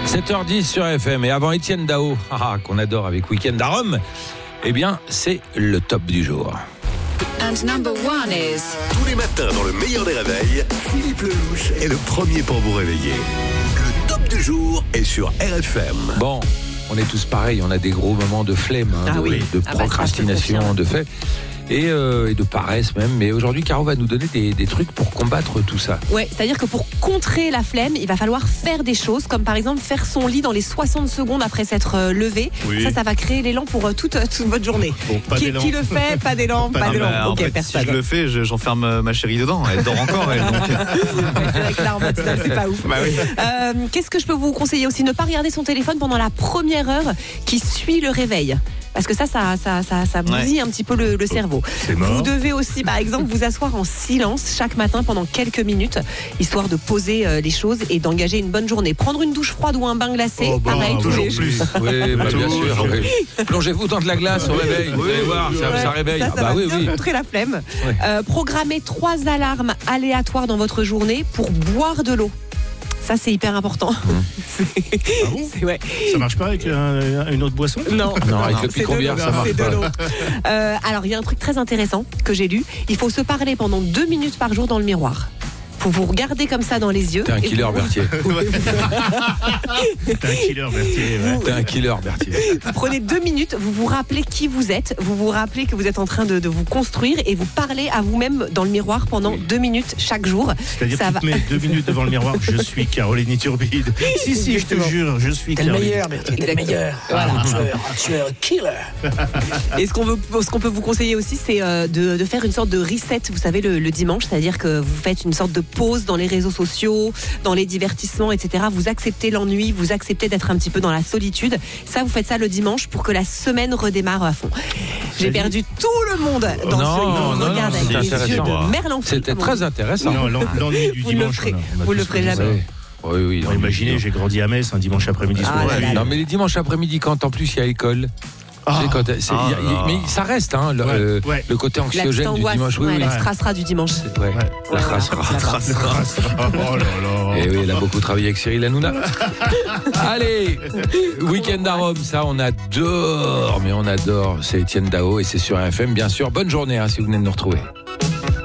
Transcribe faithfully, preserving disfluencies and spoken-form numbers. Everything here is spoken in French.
sept heures dix sur F M. Et avant Étienne Dao, ah, qu'on adore avec Week-end à Rome, eh bien, c'est le top du jour. And number one is... Tous les matins, dans le meilleur des réveils, Philippe Lelouch est le premier pour vous réveiller. Le top du jour est sur R F M. Bon, on est tous pareils, on a des gros moments de flemme, hein, Ah de, oui. de Ah bah, procrastination, ça, je de fait. Et, euh, et de paresse même. Mais aujourd'hui, Caro va nous donner des, des trucs pour combattre tout ça. Ouais, c'est-à-dire que pour contrer la flemme, il va falloir faire des choses, comme par exemple faire son lit dans les soixante secondes après s'être euh, levé. Oui. Ça, ça va créer l'élan pour euh, toute, toute votre journée. Bon, pas qui, d'élan. qui le fait? Pas d'élan, pas, Pas d'élan. d'élan. Ok, En fait, personne. Si je le fais, je- j'enferme ma chérie dedans. Elle dort encore, elle. Donc... C'est vrai que là, en matinale, c'est pas ouf. Bah oui. Euh, qu'est-ce que je peux vous conseiller aussi? Ne pas regarder son téléphone pendant la première heure qui suit le réveil. Parce que ça, ça, ça, ça, ça bousille un petit peu le, le cerveau. C'est mort. Vous devez aussi, par exemple, vous asseoir en silence chaque matin pendant quelques minutes, histoire de poser euh, les choses et d'engager une bonne journée. Prendre une douche froide ou un bain glacé, Oh, bah, pareil, tous toujours les jours. plus. Oui, bah, bien sûr. Toujours. Oui. Plongez-vous dans de la glace au réveil. Vous allez voir, ça, Ouais, ça réveille. Ça, ça Ah bah va oui, bien oui. contrer la flemme. Ouais. Euh, programmez trois alarmes aléatoires dans votre journée pour boire de l'eau. Ça, c'est hyper important. C'est- Ah bon c'est- ouais. Ça marche pas avec un- une autre boisson? Non, Non, avec le c'est de picon-bière, l'eau, ça marche c'est de pas. l'eau. Euh, alors, il y a un truc très intéressant que j'ai lu. Il faut se parler pendant deux minutes par jour dans le miroir. Faut vous regarder comme ça dans les yeux. T'es un et killer, vous- Berthier. T'es un killer, Berthier. Ouais. T'es un killer, Berthier. Vous prenez deux minutes, vous vous rappelez qui vous êtes, vous vous rappelez que vous êtes en train de, de vous construire et vous parlez à vous-même dans le miroir pendant deux minutes chaque jour. C'est-à-dire Ça que va. tu te mets deux minutes devant le miroir. Je suis Caroline Iturbide. Si, si, je te Exactement. jure, je suis T'es le Caroline. meilleur, Bertie, t'es le meilleur. Voilà, un tueur, un tueur, killer. Et ce qu'on veut, ce qu'on peut vous conseiller aussi, c'est euh, de, de faire une sorte de reset, vous savez, le, le dimanche, c'est-à-dire que vous faites une sorte de pause dans les réseaux sociaux, dans les divertissements, et cetera. Vous acceptez l'ennui, vous acceptez d'être un petit peu dans la solitude. Ça, vous faites ça le dimanche pour que la semaine redémarre à fond. J'ai perdu tout le monde dans Non, ce non, non, regard avec c'est les yeux intéressant. de Merlan. C'était très intéressant. Non, l'en- l'ennui du Vous le dimanche. ferez- on a- on a vous le tous ferez connu ça. jamais. Oui, oui. Bon, non, imaginez, mais- j'ai grandi à Metz un dimanche après-midi. Ah soir. là là. Non, mais les dimanches après-midi, quand en plus il y a école. Ah. C'est quand- c'est- Ah il y a- il y a- là. mais ça reste, hein, le, Ouais, euh, ouais. le côté La petite anxiogène du angoisse, dimanche. Oui, ouais, oui. la strassera du dimanche. C'est- ouais. Ouais. La Ouais, trace. voilà, ça va. Oh là là. Et oui, elle a beaucoup travaillé avec Cyril Hanouna. Allez, Week-end à Rome, ça on adore, mais on adore. C'est Étienne Dao et c'est sur R F M, bien sûr. Bonne journée hein, si vous venez de nous retrouver.